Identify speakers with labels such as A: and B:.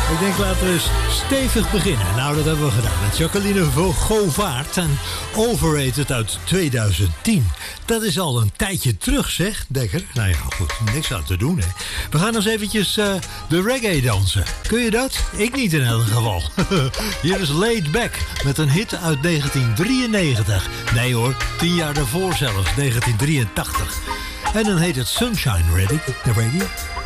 A: Ik denk laten we eens stevig beginnen. Nou, dat hebben we gedaan met Jacqueline Govaert en Overrated uit 2010. Dat is al een tijdje terug, zeg, Dekker. Nou ja, goed, niks aan te doen, hè. We gaan eens eventjes de reggae dansen. Kun je dat? Ik niet in elk geval. Hier is Laid Back met een hit uit 1993. Nee hoor, 10 jaar daarvoor zelfs, 1983. En dan heet het Sunshine Radio.